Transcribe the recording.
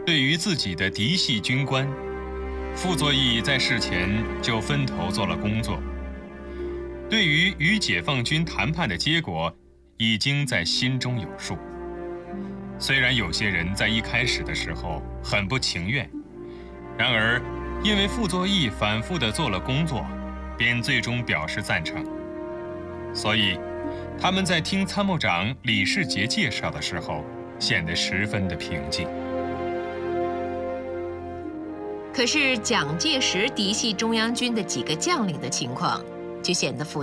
对于自己的嫡系军官，傅作义在事前就分头做了工作。对于与解放军谈判的结果，已经在心中有数。虽然有些人在一开始的时候很不情愿，然而因为傅作义反复地做了工作，便最终表示赞成。所以，他们在听参谋长李世杰介绍的时候，显得十分的平静。 可是蒋介石嫡系中央军的几个将领的情况就显得复杂。